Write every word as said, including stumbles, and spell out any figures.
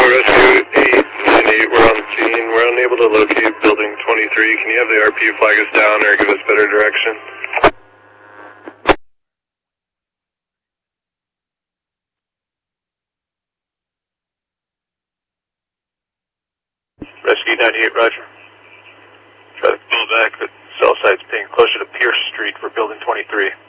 Rescue eight nine eight, we're on scene. We're unable to locate building twenty-three. Can you have the R P flag us down or give us better direction? Rescue ninety-eight, roger. Try to pull back, but cell site's being closer to Pierce Street for building twenty-three.